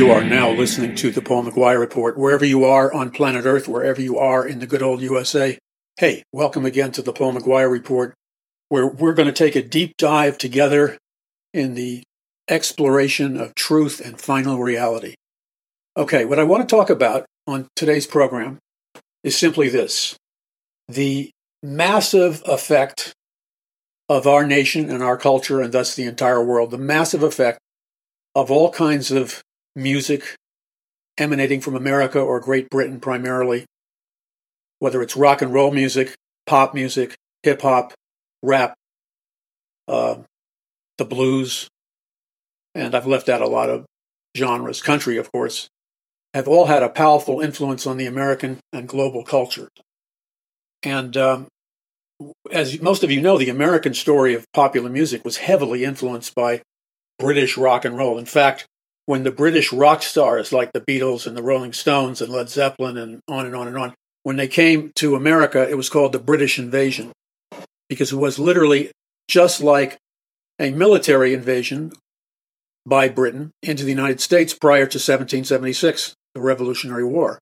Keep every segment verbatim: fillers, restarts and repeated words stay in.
You are now listening to the Paul McGuire Report. Wherever you are on planet Earth, wherever you are in the good old U S A, hey, welcome again to the Paul McGuire Report, where we're going to take a deep dive together in the exploration of truth and final reality. Okay, what I want to talk about on today's program is simply this: the massive effect of our nation and our culture, and thus the entire world, the massive effect of all kinds of music emanating from America or Great Britain primarily, whether it's rock and roll music, pop music, hip-hop, rap, uh, the blues, and I've left out a lot of genres, country, of course, have all had a powerful influence on the American and global culture. And um, as most of you know, the American story of popular music was heavily influenced by British rock and roll. In fact, when the British rock stars like the Beatles and the Rolling Stones and Led Zeppelin and on and on and on, when they came to America, it was called the British invasion, because it was literally just like a military invasion by Britain into the United States prior to seventeen seventy-six, the Revolutionary War.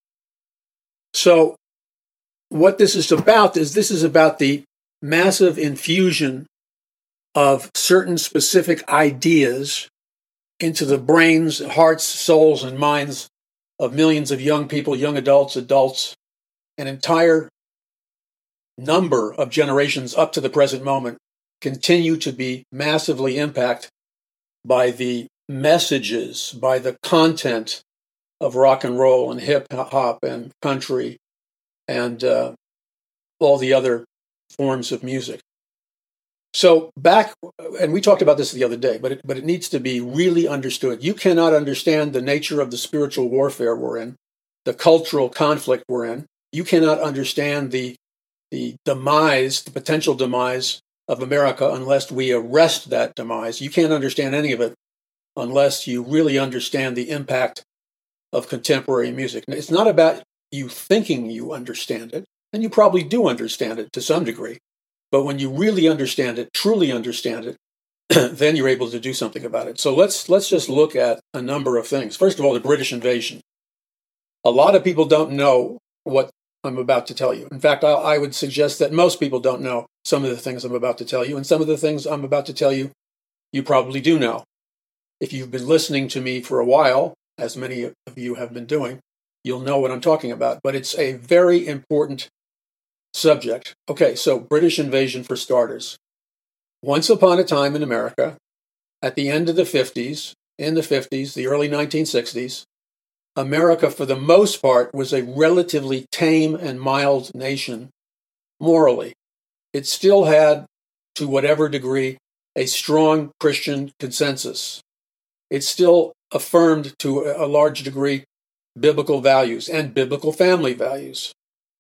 So what this is about is this is about the massive infusion of certain specific ideas into the brains, hearts, souls, and minds of millions of young people, young adults, adults, an entire number of generations up to the present moment continue to be massively impacted by the messages, by the content of rock and roll and hip hop and country and uh, all the other forms of music. So back, and we talked about this the other day, but it, but it needs to be really understood. You cannot understand the nature of the spiritual warfare we're in, the cultural conflict we're in. You cannot understand the the demise, the potential demise of America unless we arrest that demise. You can't understand any of it unless you really understand the impact of contemporary music. It's not about you thinking you understand it, and you probably do understand it to some degree. But when you really understand it, truly understand it, then you're able to do something about it. So let's let's just look at a number of things. First of all, the British invasion. A lot of people don't know what I'm about to tell you. In fact, I, I would suggest that most people don't know some of the things I'm about to tell you, and some of the things I'm about to tell you, you probably do know. If you've been listening to me for a while, as many of you have been doing, you'll know what I'm talking about. But it's a very important subject. Okay, so British invasion for starters. Once upon a time in America, at the end of the fifties, in the fifties, the early nineteen sixties, America, for the most part, was a relatively tame and mild nation morally. It still had, to whatever degree, a strong Christian consensus. It still affirmed, to a large degree, biblical values and biblical family values.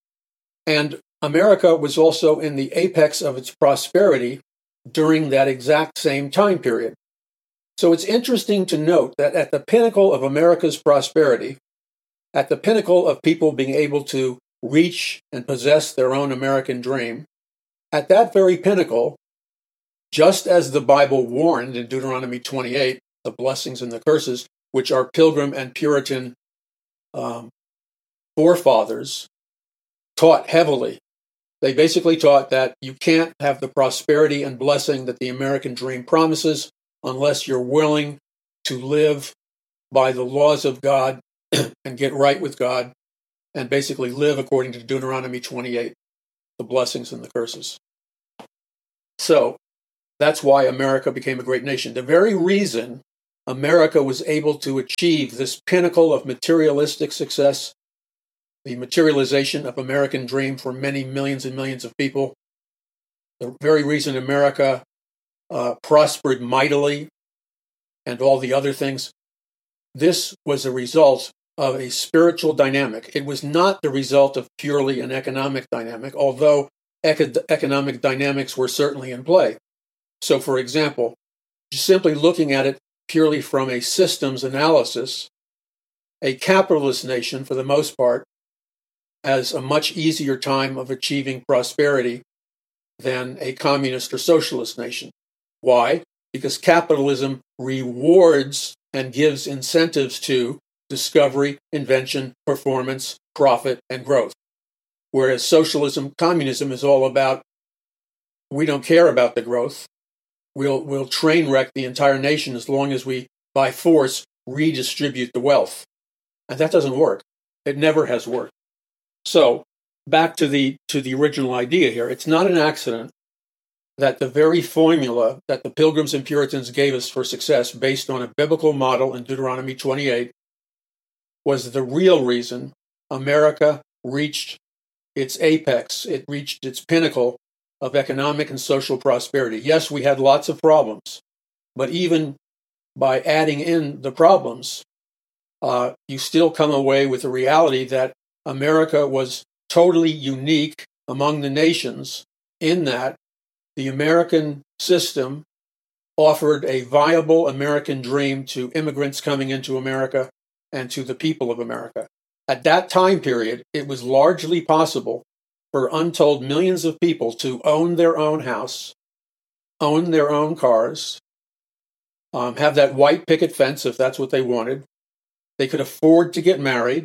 And America was also in the apex of its prosperity during that exact same time period. So it's interesting to note that at the pinnacle of America's prosperity, at the pinnacle of people being able to reach and possess their own American dream, at that very pinnacle, just as the Bible warned in Deuteronomy twenty-eight, the blessings and the curses, which our Pilgrim and Puritan um, forefathers taught heavily. They basically taught that you can't have the prosperity and blessing that the American dream promises unless you're willing to live by the laws of God and get right with God and basically live according to Deuteronomy twenty-eight, the blessings and the curses. So that's why America became a great nation. The very reason America was able to achieve this pinnacle of materialistic success, the materialization of American dream for many millions and millions of people, the very reason America uh, prospered mightily and all the other things, this was a result of a spiritual dynamic. It was not the result of purely an economic dynamic, although eco- economic dynamics were certainly in play. So, for example, just simply looking at it purely from a systems analysis, a capitalist nation, for the most part, has a much easier time of achieving prosperity than a communist or socialist nation. Why? Because capitalism rewards and gives incentives to discovery, invention, performance, profit, and growth. Whereas socialism, communism is all about, we don't care about the growth. We'll, we'll train wreck the entire nation as long as we, by force, redistribute the wealth. And that doesn't work. It never has worked. So, back to the to the original idea here. It's not an accident that the very formula that the Pilgrims and Puritans gave us for success, based on a biblical model in Deuteronomy twenty-eight, was the real reason America reached its apex. It reached its pinnacle of economic and social prosperity. Yes, we had lots of problems, but even by adding in the problems, uh, you still come away with the reality that America was totally unique among the nations in that the American system offered a viable American dream to immigrants coming into America and to the people of America. At that time period, it was largely possible for untold millions of people to own their own house, own their own cars, um, have that white picket fence if that's what they wanted. They could afford to get married.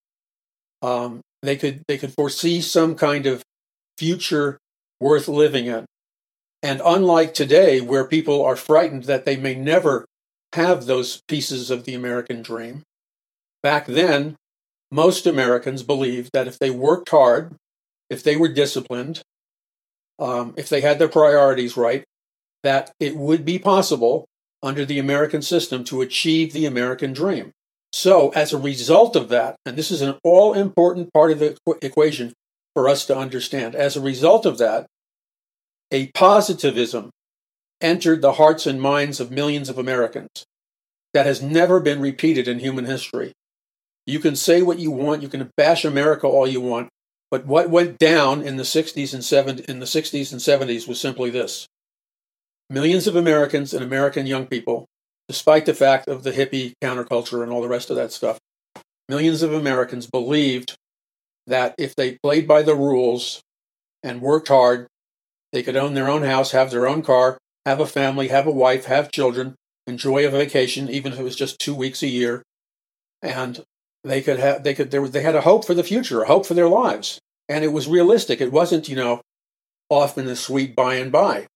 Um, they could they could foresee some kind of future worth living in. And unlike today, where people are frightened that they may never have those pieces of the American dream, back then, most Americans believed that if they worked hard, if they were disciplined, um, if they had their priorities right, that it would be possible under the American system to achieve the American dream. So as a result of that, and this is an all-important part of the equ- equation for us to understand, as a result of that, a positivism entered the hearts and minds of millions of Americans that has never been repeated in human history. You can say what you want, you can bash America all you want, but what went down in the sixties and seventies, in the sixties and seventies was simply this. Millions of Americans and American young people, despite the fact of the hippie counterculture and all the rest of that stuff, millions of Americans believed that if they played by the rules and worked hard, they could own their own house, have their own car, have a family, have a wife, have children, enjoy a vacation, even if it was just two weeks a year, and they could have, they could, there was, they had a hope for the future, a hope for their lives, and it was realistic. It wasn't, you know, off in the sweet by and by.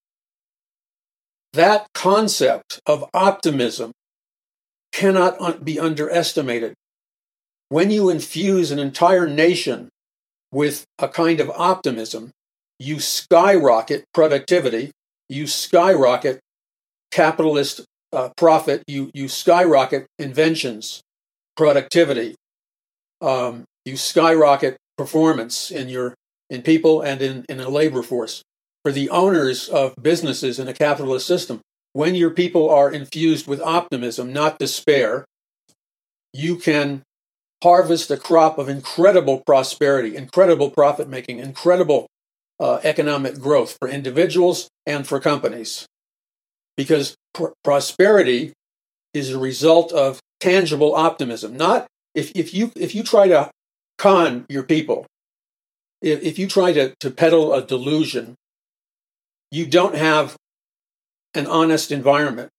That concept of optimism cannot un- be underestimated. When you infuse an entire nation with a kind of optimism, you skyrocket productivity, you skyrocket capitalist uh, profit, you, you skyrocket inventions, productivity, um, you skyrocket performance in your in people and in, in a labor force. For the owners of businesses in a capitalist system, when your people are infused with optimism, not despair, you can harvest a crop of incredible prosperity, incredible profit-making, incredible uh, economic growth for individuals and for companies. Because pr- prosperity is a result of tangible optimism. Not if, if you if you try to con your people, if, if you try to, to peddle a delusion, you don't have an honest environment.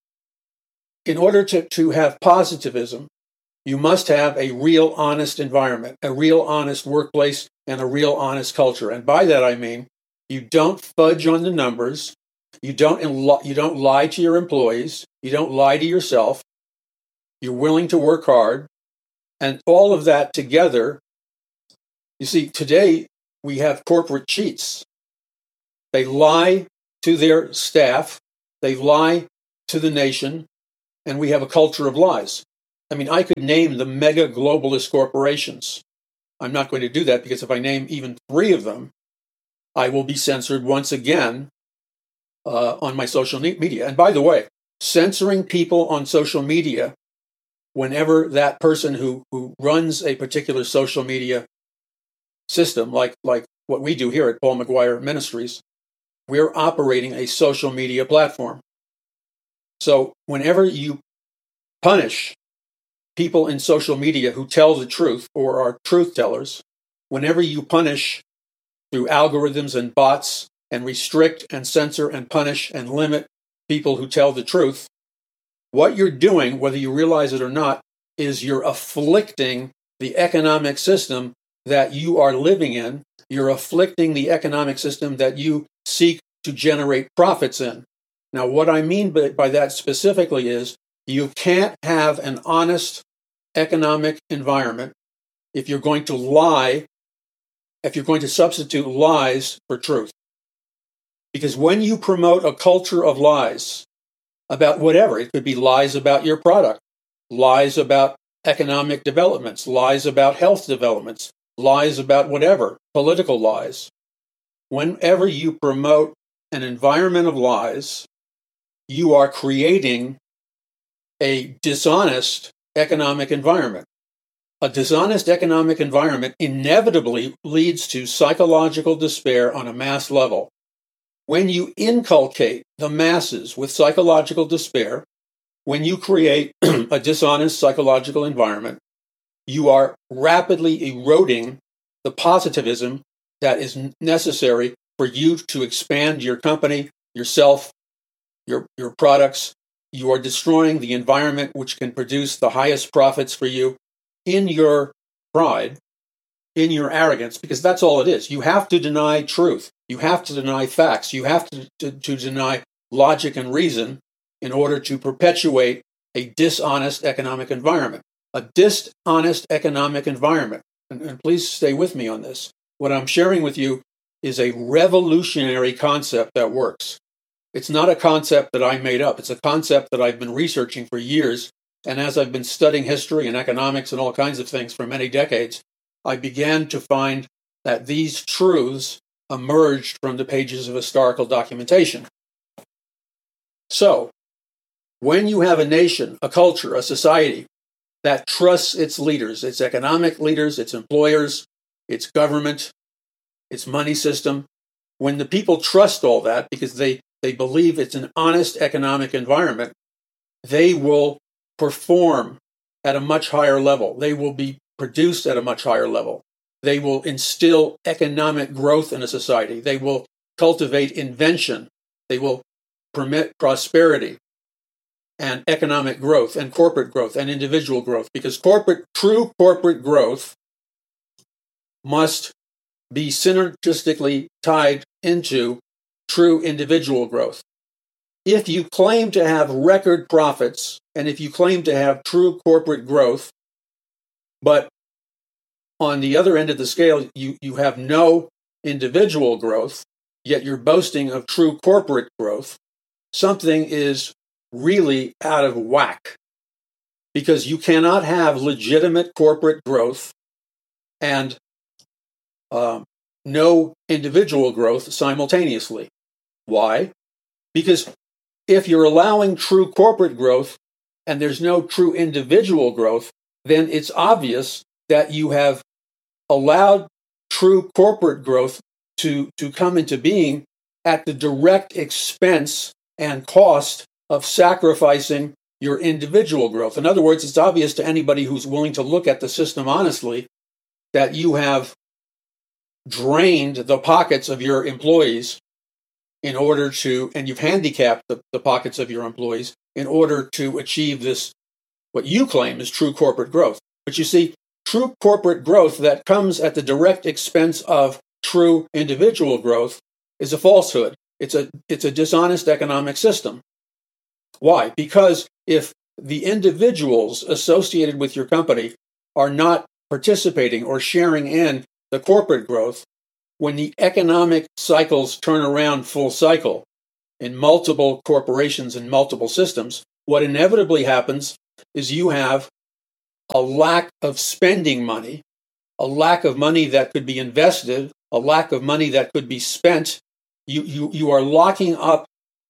In order to, to have positivism, you must have a real honest environment, a real honest workplace, and a real honest culture. And by that I mean, you don't fudge on the numbers, you don't you don't lie to your employees, you don't lie to yourself, you're willing to work hard, and all of that together. You see, today we have corporate cheats. They lie to their staff, they lie to the nation, and we have a culture of lies. I mean, I could name the mega globalist corporations. I'm not going to do that because if I name even three of them, I will be censored once again uh, on my social media. And by the way, censoring people on social media, whenever that person who, who runs a particular social media system, like, like what we do here at Paul McGuire Ministries, we're operating a social media platform. So whenever you punish people in social media who tell the truth or are truth tellers, whenever you punish through algorithms and bots and restrict and censor and punish and limit people who tell the truth, what you're doing, whether you realize it or not, is you're afflicting the economic system that you are living in. You're afflicting the economic system that you seek to generate profits in. Now, what I mean by, by that specifically is you can't have an honest economic environment if you're going to lie, if you're going to substitute lies for truth. Because when you promote a culture of lies about whatever, it could be lies about your product, lies about economic developments, lies about health developments, lies about whatever, political lies. Whenever you promote an environment of lies, you are creating a dishonest economic environment. A dishonest economic environment inevitably leads to psychological despair on a mass level. When you inculcate the masses with psychological despair, when you create a dishonest psychological environment, you are rapidly eroding the positivism that is necessary for you to expand your company, yourself, your, your products. You are destroying the environment which can produce the highest profits for you in your pride, in your arrogance, because that's all it is. You have to deny truth. You have to deny facts. You have to, to, to deny logic and reason in order to perpetuate a dishonest economic environment. A dishonest economic environment, and, and please stay with me on this, what I'm sharing with you is a revolutionary concept that works. It's not a concept that I made up. It's a concept that I've been researching for years. And as I've been studying history and economics and all kinds of things for many decades, I began to find that these truths emerged from the pages of historical documentation. So, when you have a nation, a culture, a society that trusts its leaders, its economic leaders, its employers, its government, its money system, when the people trust all that because they, they believe it's an honest economic environment, they will perform at a much higher level. They will be produced at a much higher level. They will instill economic growth in a society. They will cultivate invention. They will permit prosperity and economic growth and corporate growth and individual growth, because corporate, true corporate growth must be synergistically tied into true individual growth. If you claim to have record profits and if you claim to have true corporate growth, but on the other end of the scale, you, you have no individual growth, yet you're boasting of true corporate growth, something is really out of whack, because you cannot have legitimate corporate growth and um, no individual growth simultaneously. Why? Because if you're allowing true corporate growth and there's no true individual growth, then it's obvious that you have allowed true corporate growth to, to come into being at the direct expense and cost of sacrificing your individual growth. In other words, it's obvious to anybody who's willing to look at the system honestly that you have drained the pockets of your employees in order to, and you've handicapped the, the pockets of your employees in order to achieve this, what you claim is true corporate growth. But you see, true corporate growth that comes at the direct expense of true individual growth is a falsehood. It's a, it's a dishonest economic system. Why? Because if the individuals associated with your company are not participating or sharing in the corporate growth, when the economic cycles turn around full cycle in multiple corporations and multiple systems, what inevitably happens is you have a lack of spending money, a lack of money that could be invested, a lack of money that could be spent. You, you, you are locking up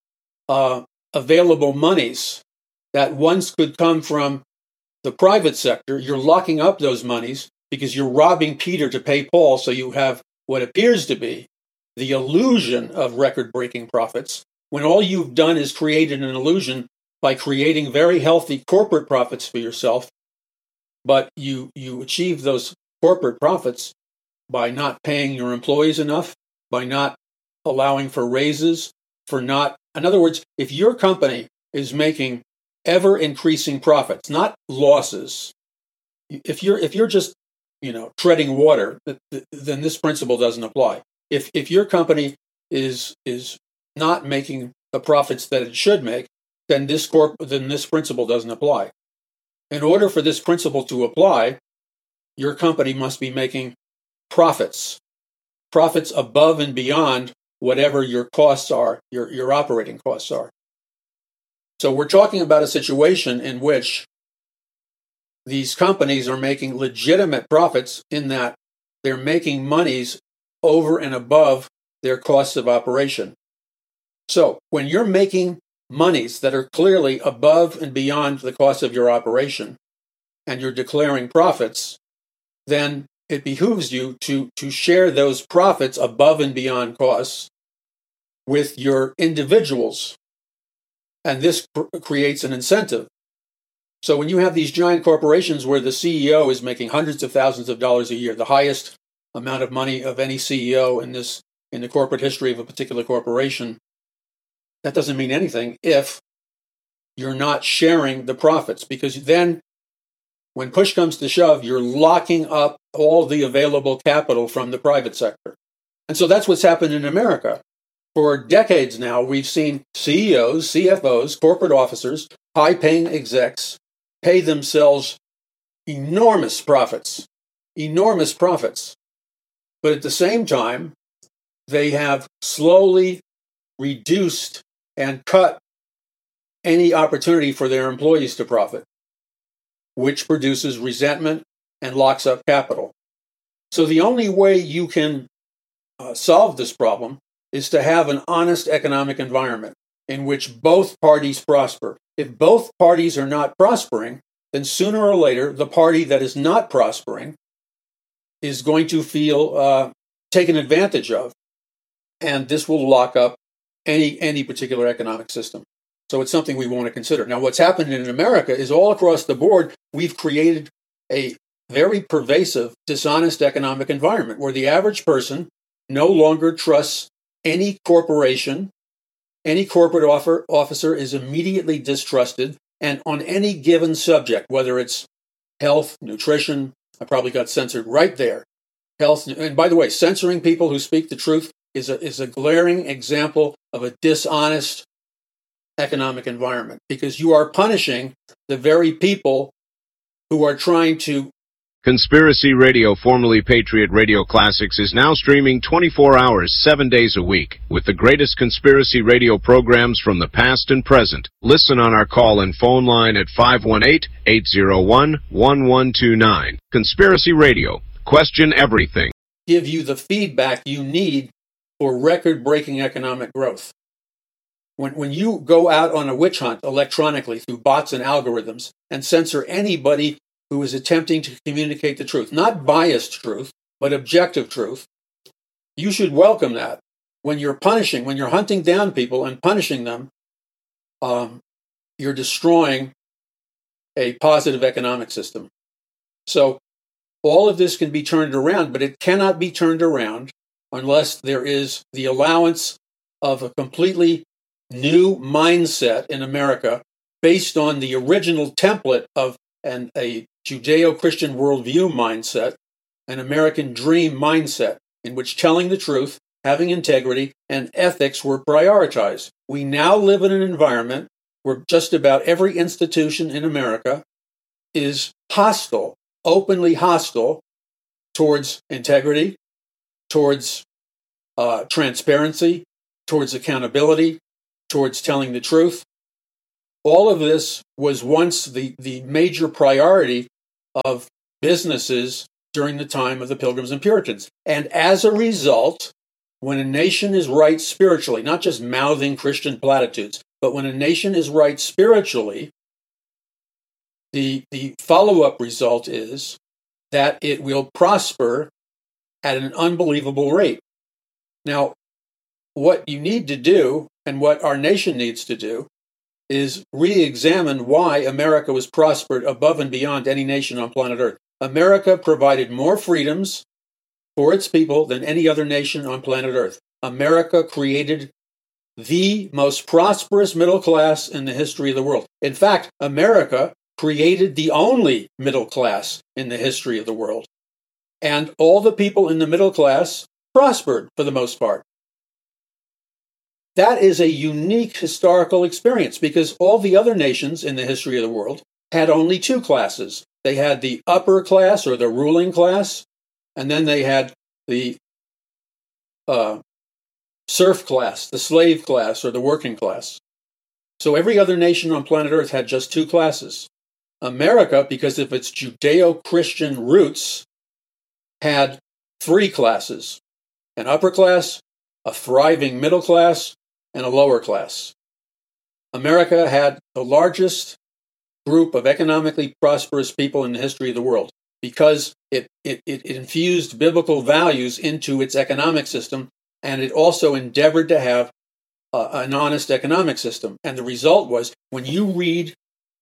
uh, available monies that once could come from the private sector. You're locking up those monies because you're robbing Peter to pay Paul, so you have what appears to be the illusion of record-breaking profits, when all you've done is created an illusion by creating very healthy corporate profits for yourself, but you, you achieve those corporate profits by not paying your employees enough, by not allowing for raises, for not, in other words, if your company is making ever-increasing profits, not losses, if you're if you're just you know treading water, then this principle doesn't apply. If if your company is is not making the profits that it should make, then this corp then this principle doesn't apply. In order for this principle to apply, your company must be making profits, profits above and beyond whatever your costs are, your, your operating costs are. So we're talking about a situation in which these companies are making legitimate profits in that they're making monies over and above their costs of operation. So when you're making monies that are clearly above and beyond the cost of your operation, and you're declaring profits, then it behooves you to, to share those profits above and beyond costs with your individuals. And this pr- creates an incentive. So when you have these giant corporations where the C E O is making hundreds of thousands of dollars a year, the highest amount of money of any C E O in this in the corporate history of a particular corporation, that doesn't mean anything if you're not sharing the profits, because then when push comes to shove, you're locking up all the available capital from the private sector. And so that's what's happened in America. For decades now, we've seen C E Os, C F Os, corporate officers, high-paying execs pay themselves enormous profits, enormous profits. But at the same time, they have slowly reduced and cut any opportunity for their employees to profit, which produces resentment and locks up capital. So the only way you can uh, solve this problem is to have an honest economic environment in which both parties prosper. If both parties are not prospering, then sooner or later, the party that is not prospering is going to feel uh, taken advantage of, and this will lock up any any particular economic system. So it's something we want to consider. Now, what's happened in America is all across the board, we've created a very pervasive, dishonest economic environment where the average person no longer trusts any corporation. Any corporate offer, officer is immediately distrusted, and on any given subject, whether it's health, nutrition, I probably got censored right there. Health, and by the way, censoring people who speak the truth is a is a glaring example of a dishonest economic environment, because you are punishing the very people who are trying to. Conspiracy Radio, formerly Patriot Radio Classics, is now streaming twenty-four hours, seven days a week, with the greatest conspiracy radio programs from the past and present. Listen on our call and phone line at five one eight, eight zero one, one one two nine. Conspiracy Radio. Question everything. Give you the feedback you need for record-breaking economic growth. When, when you go out on a witch hunt electronically through bots and algorithms and censor anybody who is attempting to communicate the truth, not biased truth, but objective truth, you should welcome that. When you're punishing, when you're hunting down people and punishing them, um, you're destroying a positive economic system. So all of this can be turned around, but it cannot be turned around unless there is the allowance of a completely new mindset in America based on the original template of an, a Judeo-Christian worldview mindset, an American dream mindset, in which telling the truth, having integrity, and ethics were prioritized. We now live in an environment where just about every institution in America is hostile, openly hostile towards integrity, towards uh, transparency, towards accountability, towards telling the truth. All of this was once the, the major priority of businesses during the time of the Pilgrims and Puritans. And as a result, when a nation is right spiritually, not just mouthing Christian platitudes, but when a nation is right spiritually, the, the follow-up result is that it will prosper at an unbelievable rate. Now, what you need to do, and what our nation needs to do, is re-examine why America was prospered above and beyond any nation on planet Earth. America provided more freedoms for its people than any other nation on planet Earth. America created the most prosperous middle class in the history of the world. In fact, America created the only middle class in the history of the world. And all the people in the middle class prospered for the most part. That is a unique historical experience because all the other nations in the history of the world had only two classes. They had the upper class or the ruling class, and then they had the uh, serf class, the slave class, or the working class. So every other nation on planet Earth had just two classes. America, because of its Judeo-Christian roots, had three classes: an upper class, a thriving middle class, and a lower class. America had the largest group of economically prosperous people in the history of the world because it, it, it infused biblical values into its economic system, and it also endeavored to have uh, an honest economic system. And the result was, when you read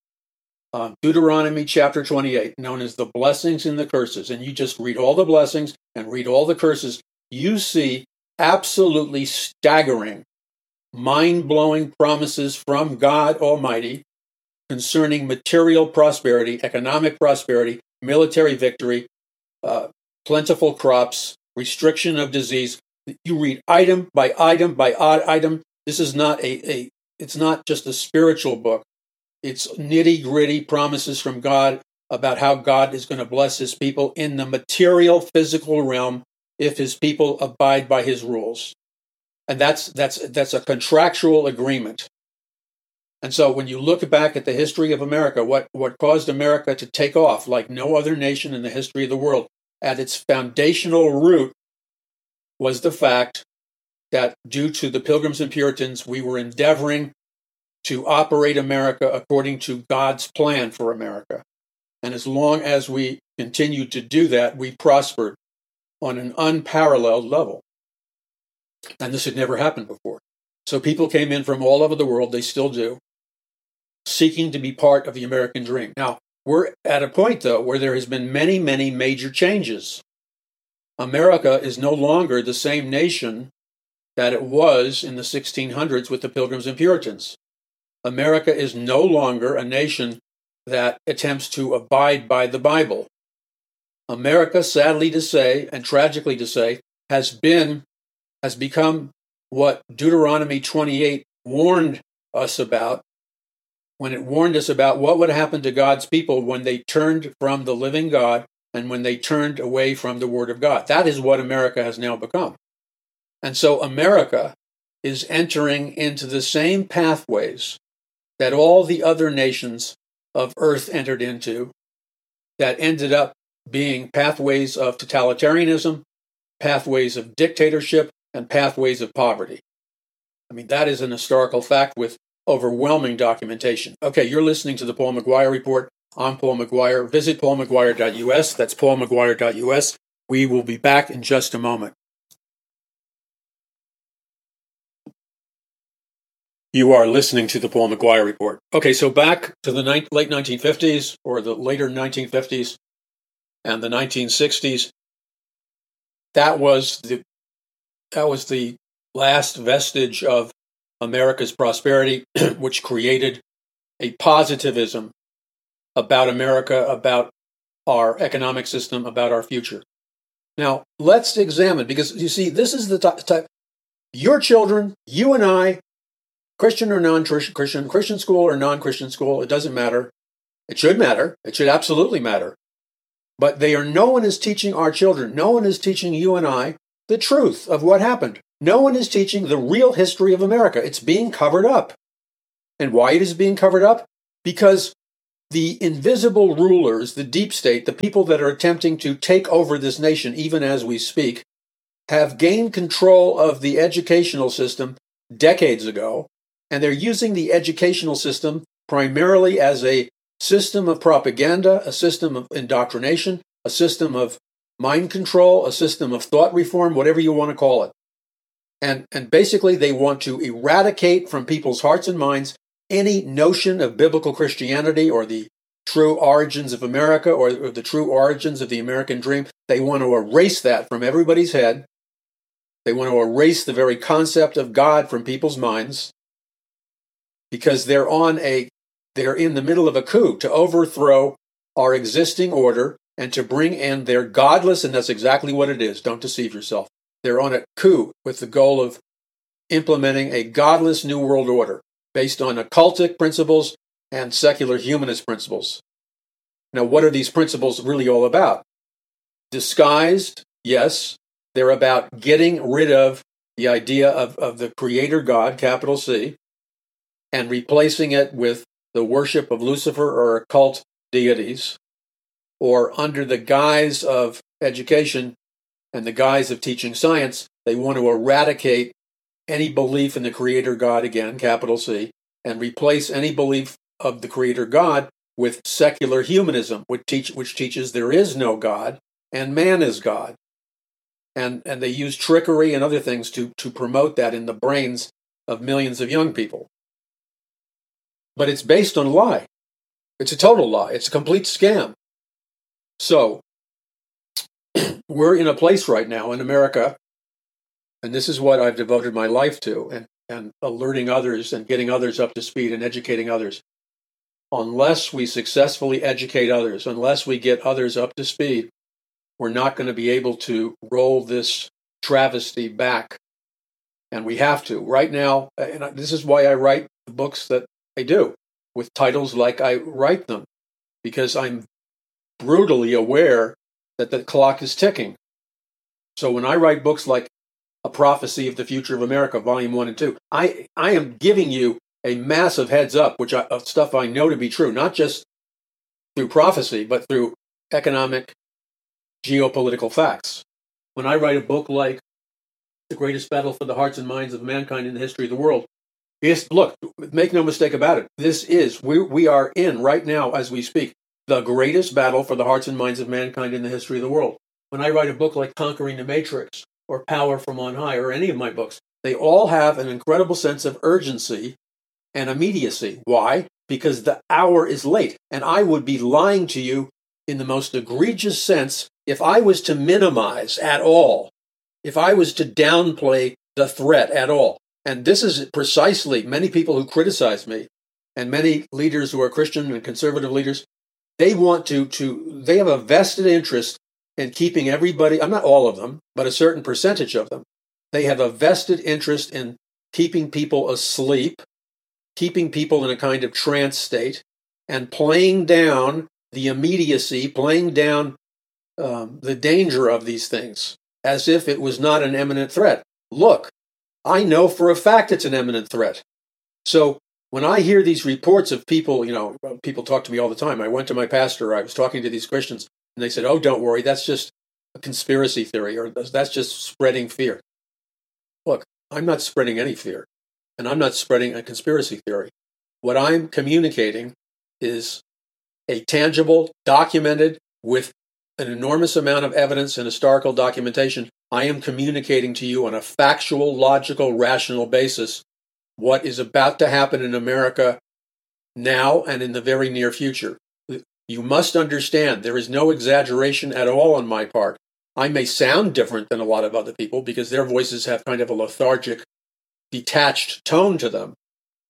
uh, Deuteronomy chapter twenty-eight, known as the blessings and the curses, and you just read all the blessings and read all the curses, you see absolutely staggering, mind-blowing promises from God Almighty concerning material prosperity, economic prosperity, military victory, uh, plentiful crops, restriction of disease. You read item by item by item. This is not a, a it's not just a spiritual book. It's nitty-gritty promises from God about how God is going to bless his people in the material, physical realm if his people abide by his rules. And that's that's that's a contractual agreement. And so when you look back at the history of America, what, what caused America to take off like no other nation in the history of the world, at its foundational root was the fact that due to the Pilgrims and Puritans, we were endeavoring to operate America according to God's plan for America. And as long as we continued to do that, we prospered on an unparalleled level. And this had never happened before. So people came in from all over the world, they still do, seeking to be part of the American dream. Now, we're at a point, though, where there has been many, many major changes. America is no longer the same nation that it was in the sixteen hundreds with the Pilgrims and Puritans. America is no longer a nation that attempts to abide by the Bible. America, sadly to say, and tragically to say, has been, has become what Deuteronomy twenty-eight warned us about, when it warned us about what would happen to God's people when they turned from the living God and when they turned away from the Word of God. That is what America has now become. And so America is entering into the same pathways that all the other nations of Earth entered into, that ended up being pathways of totalitarianism, pathways of dictatorship, and pathways of poverty. I mean, that is an historical fact with overwhelming documentation. Okay, you're listening to the Paul McGuire Report. I'm Paul McGuire. Visit paul mcguire dot u s. That's paul mcguire dot u s. We will be back in just a moment. You are listening to the Paul McGuire Report. Okay, so back to the ni- late nineteen fifties, or the later nineteen fifties and the nineteen sixties. That was the that was the last vestige of America's prosperity, which created a positivism about America, about our economic system, about our future. Now, let's examine, because you see, this is the type, your children, you and I, Christian or non-Christian, Christian school or non-Christian school, it doesn't matter. It should matter. It should absolutely matter. But they are, no one is teaching our children, no one is teaching you and I the truth of what happened. No one is teaching the real history of America. It's being covered up. And why it is being covered up? Because the invisible rulers, the deep state, the people that are attempting to take over this nation, even as we speak, have gained control of the educational system decades ago, and they're using the educational system primarily as a system of propaganda, a system of indoctrination, a system of mind control, a system of thought reform, whatever you want to call it. And, and basically, they want to eradicate from people's hearts and minds any notion of biblical Christianity or the true origins of America or, or the true origins of the American dream. They want to erase that from everybody's head. They want to erase the very concept of God from people's minds because they're on a They're in the middle of a coup to overthrow our existing order and to bring in their godless, and that's exactly what it is. Don't deceive yourself. They're on a coup with the goal of implementing a godless new world order based on occultic principles and secular humanist principles. Now, what are these principles really all about? Disguised, yes. They're about getting rid of the idea of, of the creator God, capital C, and replacing it with the worship of Lucifer or occult deities, or under the guise of education and the guise of teaching science, they want to eradicate any belief in the creator God, again, capital C, and replace any belief of the creator God with secular humanism, which, teach, which teaches there is no God and man is God. And, and they use trickery and other things to, to promote that in the brains of millions of young people. But it's based on a lie. It's a total lie. It's a complete scam. So, we're in a place right now in America, and this is what I've devoted my life to, and, and alerting others and getting others up to speed and educating others. Unless we successfully educate others, unless we get others up to speed, we're not going to be able to roll this travesty back. And we have to. Right now, and this is why I write the books that I do, with titles like I write them, because I'm brutally aware that the clock is ticking. So when I write books like A Prophecy of the Future of America, Volume one and two, I, I am giving you a massive heads up, which I, of stuff I know to be true, not just through prophecy, but through economic, geopolitical facts. When I write a book like The Greatest Battle for the Hearts and Minds of Mankind in the History of the World, yes, look, make no mistake about it, this is, we, we are in, right now as we speak, the greatest battle for the hearts and minds of mankind in the history of the world. When I write a book like Conquering the Matrix, or Power from On High, or any of my books, they all have an incredible sense of urgency and immediacy. Why? Because the hour is late, and I would be lying to you in the most egregious sense if I was to minimize at all, if I was to downplay the threat at all. And this is precisely many people who criticize me, and many leaders who are Christian and conservative leaders, they want to, to they have a vested interest in keeping everybody, I'm not all of them, but a certain percentage of them, they have a vested interest in keeping people asleep, keeping people in a kind of trance state, and playing down the immediacy, playing down um, the danger of these things, as if it was not an imminent threat. Look, I know for a fact it's an imminent threat. So when I hear these reports of people, you know, people talk to me all the time. I went to my pastor, I was talking to these Christians, and they said, oh, don't worry, that's just a conspiracy theory, or that's just spreading fear. Look, I'm not spreading any fear, and I'm not spreading a conspiracy theory. What I'm communicating is a tangible, documented, with an enormous amount of evidence and historical documentation. I am communicating to you on a factual, logical, rational basis what is about to happen in America now and in the very near future. You must understand there is no exaggeration at all on my part. I may sound different than a lot of other people because their voices have kind of a lethargic, detached tone to them.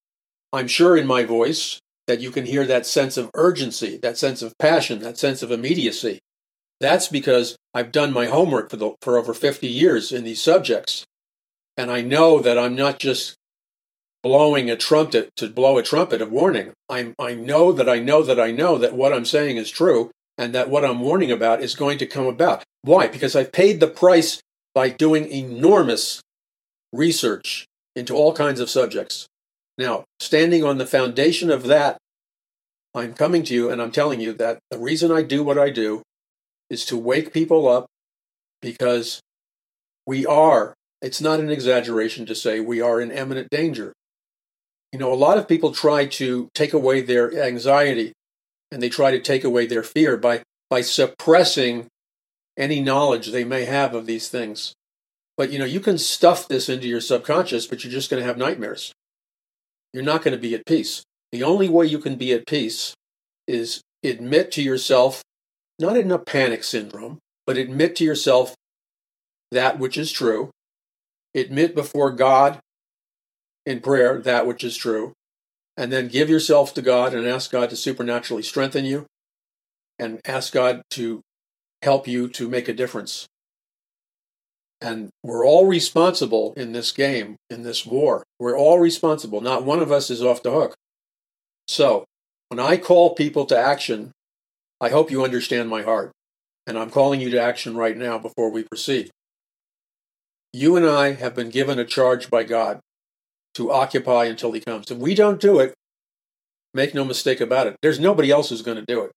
I'm sure in my voice that you can hear that sense of urgency, that sense of passion, that sense of immediacy. That's because I've done my homework for, the, for over fifty years in these subjects. And I know that I'm not just blowing a trumpet to blow a trumpet of warning. I'm, I know that I know that I know that what I'm saying is true, and that what I'm warning about is going to come about. Why? Because I've paid the price by doing enormous research into all kinds of subjects. Now, standing on the foundation of that, I'm coming to you and I'm telling you that the reason I do what I do is to wake people up, because we are, it's not an exaggeration to say we are in imminent danger. You know, a lot of people try to take away their anxiety and they try to take away their fear by, by suppressing any knowledge they may have of these things. But, you know, you can stuff this into your subconscious, but you're just going to have nightmares. You're not going to be at peace. The only way you can be at peace is admit to yourself, not in a panic syndrome, but admit to yourself that which is true. Admit before God in prayer that which is true. and then give yourself to God and ask God to supernaturally strengthen you and ask God to help you to make a difference. And we're all responsible in this game, in this war. We're all responsible. Not one of us is off the hook. So, when I call people to action, I hope you understand my heart. And I'm calling you to action right now before we proceed. You and I have been given a charge by God to occupy until He comes. If we don't do it, make no mistake about it, there's nobody else who's going to do it.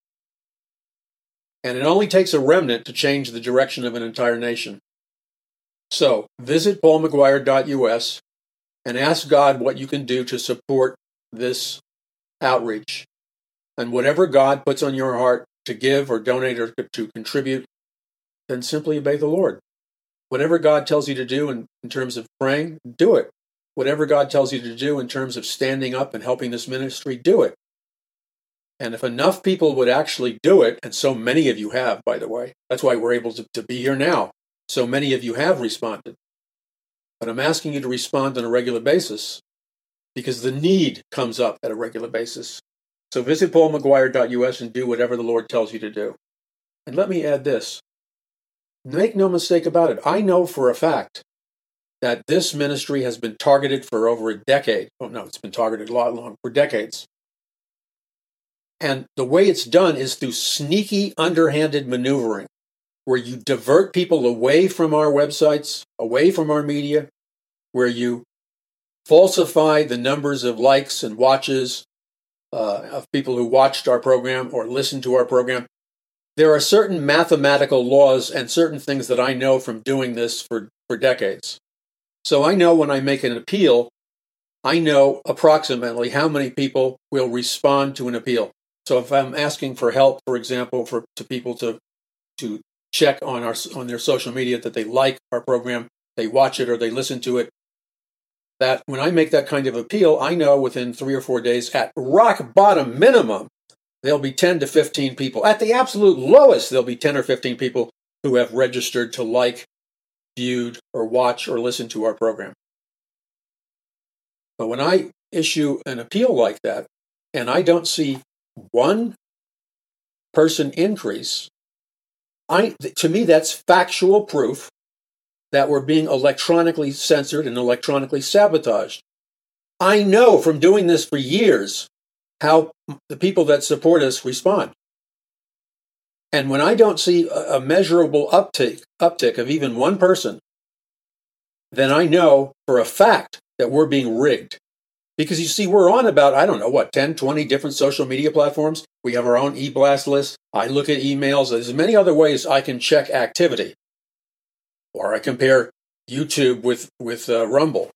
And it only takes a remnant to change the direction of an entire nation. So, visit paul mcguire dot U S and ask God what you can do to support this outreach. And whatever God puts on your heart to give or donate or to contribute, then simply obey the Lord. Whatever God tells you to do in, in terms of praying, do it. Whatever God tells you to do in terms of standing up and helping this ministry, do it. And if enough people would actually do it, and so many of you have, by the way, that's why we're able to, to be here now. So many of you have responded. But I'm asking you to respond on a regular basis because the need comes up at a regular basis. So visit paul mcguire dot U S and do whatever the Lord tells you to do. And let me add this. Make no mistake about it. I know for a fact that this ministry has been targeted for over a decade. Oh, no, it's been targeted a lot longer, for decades. And the way it's done is through sneaky, underhanded maneuvering, where you divert people away from our websites, away from our media, where you falsify the numbers of likes and watches uh, of people who watched our program or listened to our program. There are certain mathematical laws and certain things that I know from doing this for, for decades. So I know when I make an appeal, I know approximately how many people will respond to an appeal. So if I'm asking for help, for example, for to people to to check on our on their social media that they like our program, they watch it or they listen to it, that when I make that kind of appeal, I know within three or four days, at rock bottom minimum, there'll be ten to fifteen people. At the absolute lowest, there'll be ten or fifteen people who have registered to like, viewed, or watch or listen to our program. But when I issue an appeal like that, and I don't see one person increase, I, to me, that's factual proof that we're being electronically censored and electronically sabotaged. I know from doing this for years how the people that support us respond. And when I don't see a measurable uptick, uptick of even one person, then I know for a fact that we're being rigged. Because you see, we're on about, I don't know, what, ten, twenty different social media platforms. We have our own e-blast list. I look at emails. There's many other ways I can check activity. Or I compare YouTube with, with uh, Rumble.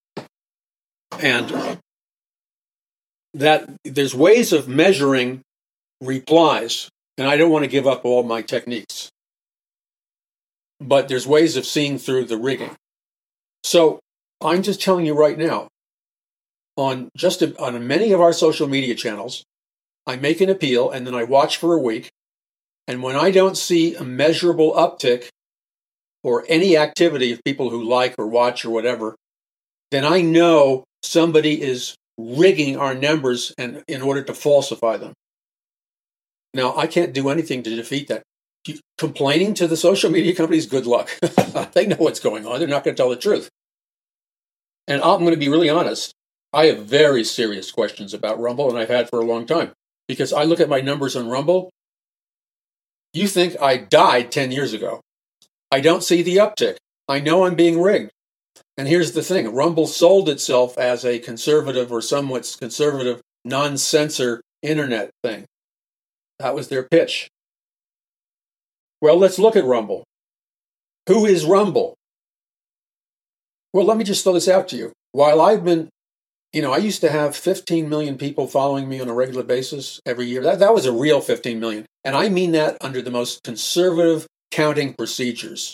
And that there's ways of measuring replies. And I don't want to give up all my techniques. But there's ways of seeing through the rigging. So I'm just telling you right now, on just a, on many of our social media channels, I make an appeal and then I watch for a week. And when I don't see a measurable uptick or any activity of people who like or watch or whatever, then I know somebody is rigging our numbers and in order to falsify them. Now, I can't do anything to defeat that. Complaining to the social media companies, good luck. They know what's going on. They're not going to tell the truth. And I'm going to be really honest. I have very serious questions about Rumble, and I've had for a long time. Because I look at my numbers on Rumble. You think I died ten years ago. I don't see the uptick. I know I'm being rigged. And here's the thing. Rumble sold itself as a conservative or somewhat conservative, non-censor internet thing. That was their pitch. Well, let's look at Rumble. Who is Rumble? Well, let me just throw this out to you. While I've been, you know, I used to have fifteen million people following me on a regular basis every year. That, that was a real fifteen million. And I mean that under the most conservative counting procedures.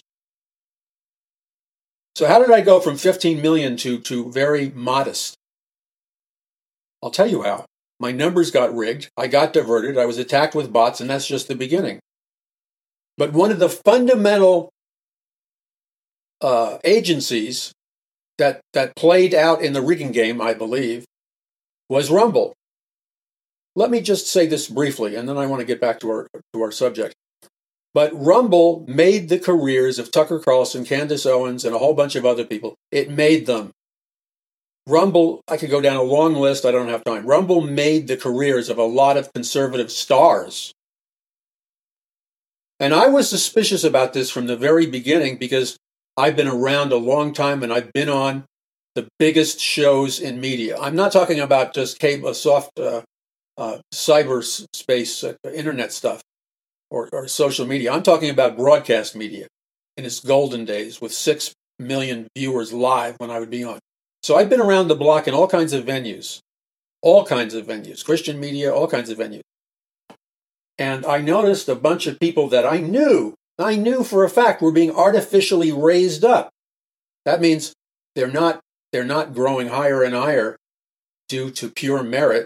So how did I go from fifteen million to, to very modest? I'll tell you how. My numbers got rigged. I got diverted. I was attacked with bots, and that's just the beginning. But one of the fundamental uh, agencies that, that played out in the rigging game, I believe, was Rumble. Let me just say this briefly, and then I want to get back to our to our subject. But Rumble made the careers of Tucker Carlson, Candace Owens, and a whole bunch of other people. It made them. Rumble, I could go down a long list, I don't have time. Rumble made the careers of a lot of conservative stars. And I was suspicious about this from the very beginning because I've been around a long time and I've been on the biggest shows in media. I'm not talking about just cable, soft uh, uh, cyberspace, uh, internet stuff. Or, or social media. I'm talking about broadcast media in its golden days with six million viewers live when I would be on. So I've been around the block in all kinds of venues, all kinds of venues, Christian media, all kinds of venues. And I noticed a bunch of people that I knew, I knew for a fact were being artificially raised up. That means they're not, they're not growing higher and higher due to pure merit,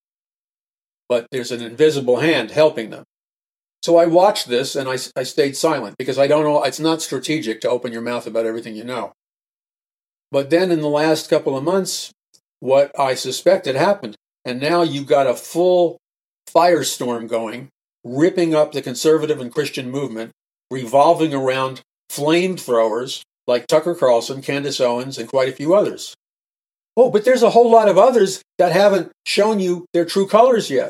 but there's an invisible hand helping them. So I watched this and I, I stayed silent because I don't know, it's not strategic to open your mouth about everything you know. But then in the last couple of months, what I suspected happened. And now you've got a full firestorm going, ripping up the conservative and Christian movement, revolving around flamethrowers like Tucker Carlson, Candace Owens, and quite a few others. Oh, but there's a whole lot of others that haven't shown you their true colors yet.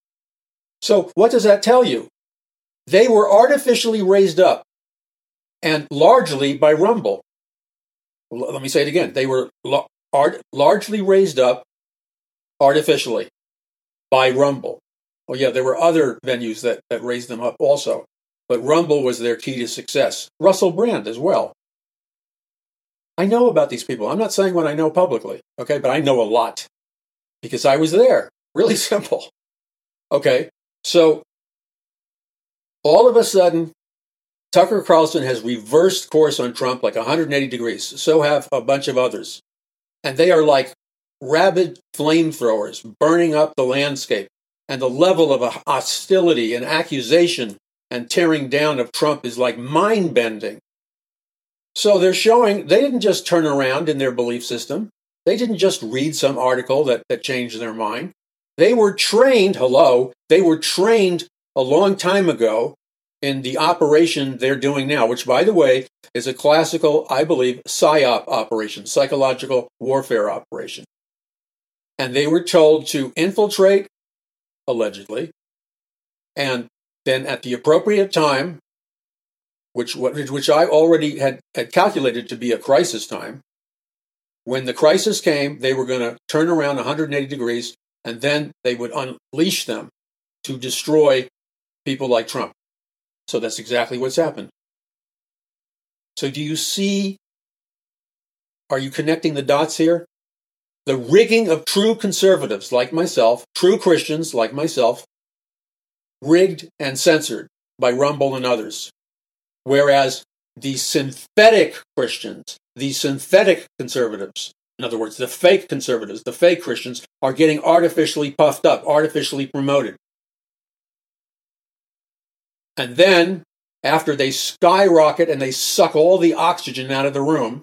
So what does that tell you? They were artificially raised up, and largely by Rumble. Let me say it again. They were l- art- largely raised up artificially by Rumble. Oh yeah, there were other venues that, that raised them up also, but Rumble was their key to success. Russell Brand as well. I know about these people. I'm not saying what I know publicly, okay, but I know a lot because I was there. Really simple. Okay, so all of a sudden, Tucker Carlson has reversed course on Trump like one hundred eighty degrees. So have a bunch of others. And they are like rabid flamethrowers burning up the landscape. And the level of hostility and accusation and tearing down of Trump is like mind-bending. So they're showing, they didn't just turn around in their belief system. They didn't just read some article that, that changed their mind. They were trained, hello, they were trained a long time ago in the operation they're doing now, which, by the way, is a classical, I believe, PSYOP operation, psychological warfare operation. And they were told to infiltrate, allegedly, and then at the appropriate time, which which I already had, had calculated to be a crisis time, when the crisis came, they were going to turn around one hundred eighty degrees, and then they would unleash them to destroy people like Trump. So that's exactly what's happened. So do you see, are you connecting the dots here? The rigging of true conservatives like myself, true Christians like myself, rigged and censored by Rumble and others. Whereas the synthetic Christians, the synthetic conservatives, in other words, the fake conservatives, the fake Christians, are getting artificially puffed up, artificially promoted. And then, after they skyrocket and they suck all the oxygen out of the room,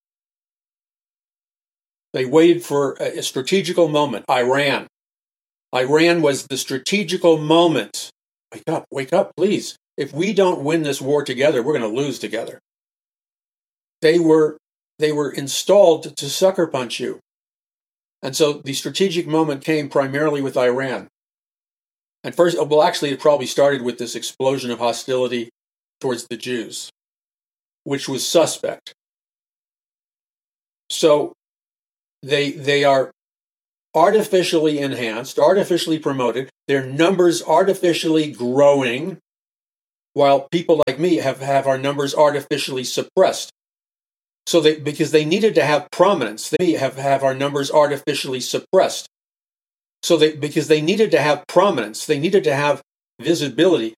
they waited for a strategical moment. Iran. Iran was the strategical moment. Wake up, wake up, please. If we don't win this war together, we're going to lose together. They were, they were installed to sucker punch you. And so the strategic moment came primarily with Iran. And first, well, actually, it probably started with this explosion of hostility towards the Jews, which was suspect. So they they are artificially enhanced, artificially promoted, their numbers artificially growing, while people like me have, have our numbers artificially suppressed. So they, because they needed to have prominence, they have, have our numbers artificially suppressed. So they, because they needed to have prominence, they needed to have visibility,